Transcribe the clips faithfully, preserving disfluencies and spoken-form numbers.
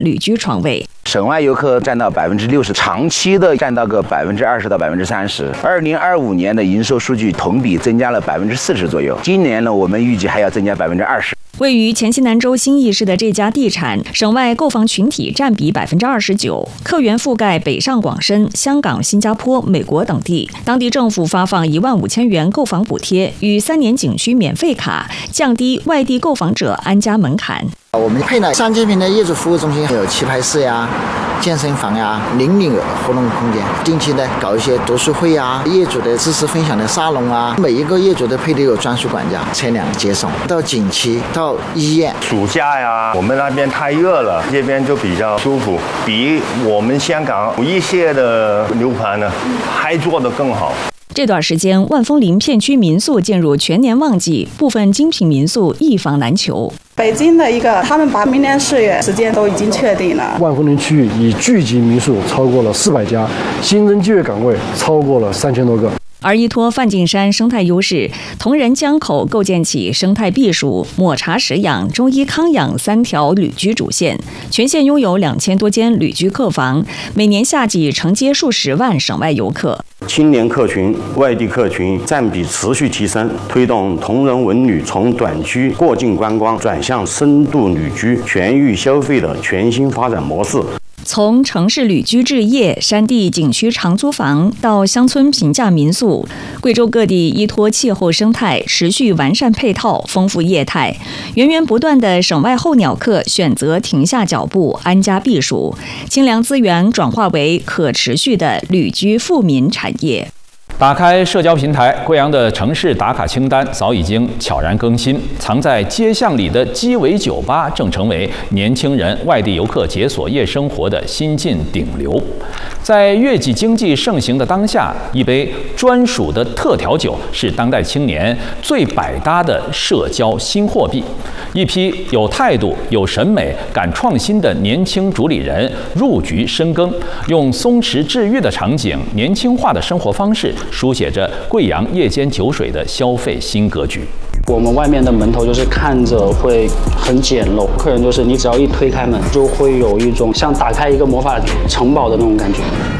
旅居床位。 省外游客占到百分之六十，长期的占到个百分之二十到百分之三十。二零二五年的营收数据同比增加了百分之四十左右，今年呢，我们预计还要增加百分之二十。 位于黔西南州新义市的这家地产，省外购房群体占比百分之二十九，客源覆盖北上广深、香港、新加坡、美国等地。当地政府发放一万五千元购房补贴与三年景区免费卡，降低外地购房者安家门槛。 我们配了三千平的业主服务中心，有棋牌室呀、健身房呀、邻里活动空间，定期的搞一些读书会啊、业主的知识分享的沙龙啊，每一个业主都配备有专属管家，车辆接送到景区、到医院。 暑假呀，我们那边太热了，这边就比较舒服，比我们香港一些的楼盘呢还做得更好。 这段时间，万丰林片区民宿进入全年旺季，部分精品民宿一房难求。 北京的一个，他们把明年四月时间都已经确定了。 万丰林区域已聚集民宿超过了四百家，新增就业岗位超过了三千多个。 而依托梵净山生态优势，同仁江口构建起生态避暑、抹茶食养、中医康养三条旅居主线，全线拥有两千多间旅居客房，每年夏季承接数十万省外游客。 青年客群、外地客群占比持续提升，推动同仁文旅从短居过境观光转向深度旅居、全域消费的全新发展模式。 从城市旅居置业、山地景区长租房到乡村平价民宿，贵州各地依托气候生态，持续完善配套，丰富业态。源源不断的省外候鸟客选择停下脚步，安家避暑，清凉资源转化为可持续的旅居富民产业。 打开社交平台，贵阳的城市打卡清单早已经悄然更新。藏在街巷里的鸡尾酒吧正成为年轻人、外地游客解锁夜生活的新晋顶流。在月季经济盛行的当下，一杯专属的特调酒是当代青年最百搭的社交新货币。一批有态度、有审美、敢创新的年轻主理人入局深耕，用松弛治愈的场景、年轻化的生活方式，书写着贵阳夜间酒水的消费新格局。 我们外面的门头就是看着会很简陋，客人就是你只要一推开门，就会有一种像打开一个魔法城堡的那种感觉。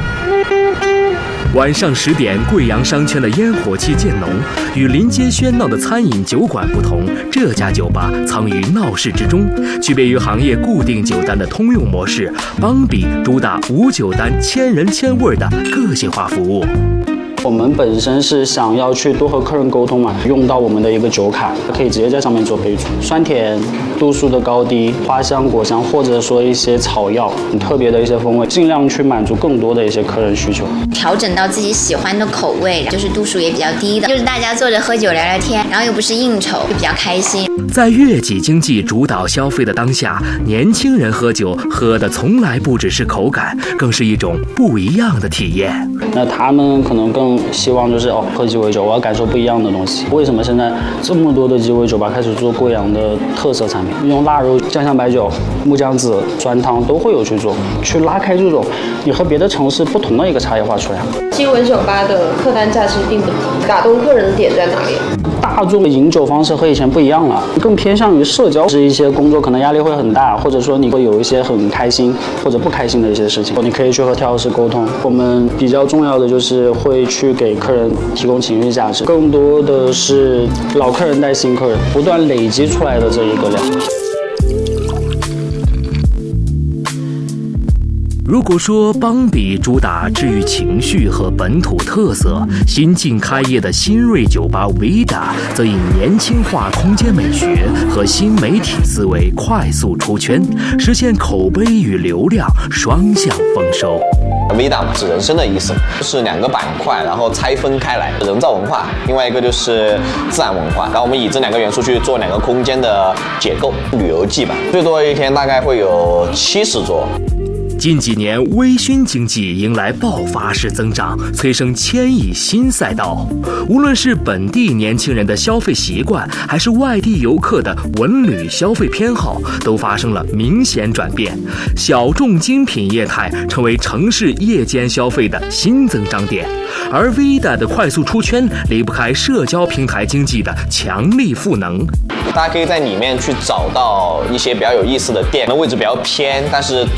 晚上十点，贵阳商圈的烟火气渐浓。与临街喧闹的餐饮酒馆不同，这家酒吧藏于闹市之中，区别于行业固定酒单的通用模式。邦比主打无酒单、千人千味的个性化服务。 我们本身是想要去多和客人沟通嘛，用到我们的一个酒卡，可以直接在上面做备注，酸甜、度数的高低、花香、果香，或者说一些草药，很特别的一些风味，尽量去满足更多的一些客人需求， 调整到自己喜欢的口味，就是度数也比较低的，就是大家坐着喝酒聊聊天，然后又不是应酬，就比较开心。 在月季经济主导消费的当下，年轻人喝酒喝的从来不只是口感，更是一种不一样的体验。 那他们可能更希望就是哦，喝鸡尾酒，我要感受不一样的东西。为什么现在这么多的鸡尾酒吧开始做贵阳的特色产品，用腊肉、酱香白酒、木姜子、酸汤都会有去做，去拉开这种你和别的城市不同的一个差异化出来。 鸡尾酒吧的客单价其实并不低，打动客人的点在哪里？ 大众的饮酒方式和以前不一样了，更偏向于社交，是一些工作可能压力会很大，或者说你会有一些很开心或者不开心的一些事情，你可以去和调酒师沟通。我们比较重要的就是会去给客人提供情绪价值，更多的是老客人带新客人，不断累积出来的这一个量。 如果说邦比主打治愈情绪和本土特色，新近开业的新锐酒吧 Vida 则以年轻化空间美学和新媒体思维快速出圈，实现口碑与流量双向丰收。 Vida 嘛是人生的意思，就是两个板块，然后拆分开来，人造文化，另外一个就是自然文化。然后我们以这两个元素去做两个空间的结构。旅游季吧，最多一天大概会有七十桌。 近几年，微醺经济迎来爆发式增长，催生千亿新赛道。无论是本地年轻人的消费习惯，还是外地游客的文旅消费偏好，都发生了明显转变。小众精品业态成为城市夜间消费的新增长点，而 Vida 的快速出圈离不开社交平台经济的强力赋能。 大家可以在里面去找到一些比较有意思的店，位置比较偏，但是